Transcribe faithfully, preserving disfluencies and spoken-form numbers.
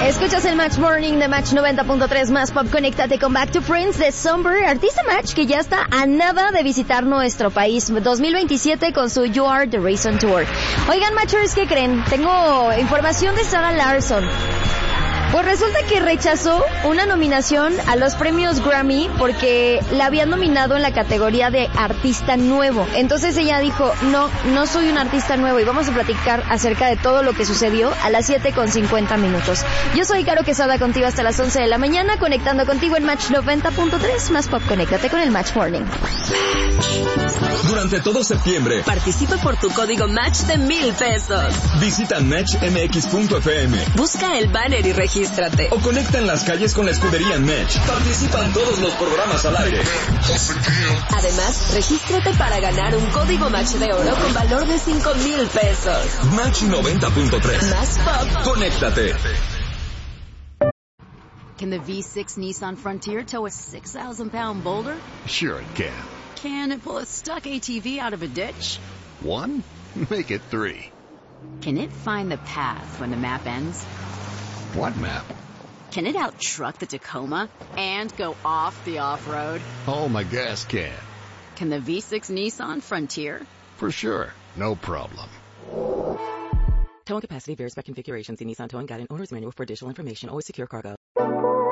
Escuchas el Match Morning de Match noventa punto tres más Pop. Conéctate con Back to Friends de Somber, artista Match que ya está a nada de visitar nuestro país dos mil veintisiete con su You Are the Reason Tour. Oigan, Matchers, ¿qué creen? Tengo información de Zara Larsson. Pues resulta que rechazó una nominación a los premios Grammy porque la habían nominado en la categoría de artista nuevo. Entonces ella dijo, no, no soy un artista nuevo, y vamos a platicar acerca de todo lo que sucedió a las siete con cincuenta minutos. Yo soy Caro Quesada, contigo hasta las once de la mañana, conectando contigo en Match noventa punto tres más Pop. Conéctate con el Match Morning. Durante todo septiembre, participa por tu código Match de mil pesos. Visita match m x punto f m. Busca el banner y regístrate. O conecta en las calles con la escudería Match. Participan todos los programas al aire. Además, regístrate para ganar un código Match de oro con valor de cinco mil pesos. Match noventa punto tres. Más Pop. Conéctate. Can the V six Nissan Frontier tow a six thousand pound boulder? Sure it can. Can it pull a stuck A T V out of a ditch? One? Make it three. Can it find the path when the map ends? What map? Can it out-truck the Tacoma and go off the off-road? Oh, my gas can. Can the V six Nissan Frontier? For sure. No problem. Towing capacity varies by configuration. See Nissan Towing Guide and Owner's Manual for additional information. Always secure cargo.